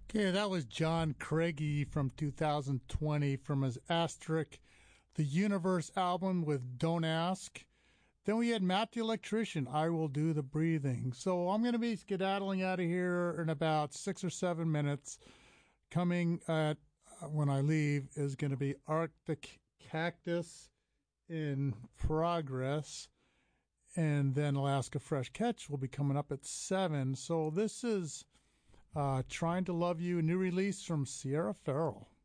Okay, that was John Craigie from 2020 from his Asterisk The Universe album with Don't Ask. Then we had Matt the Electrician, I Will Do the Breathing. So I'm going to be skedaddling out of here in about 6 or 7 minutes. Coming at when I leave is going to be Arctic Cactus in Progress. And then Alaska Fresh Catch will be coming up at 7. So this is Trying to Love You, a new release from Sierra Farrell.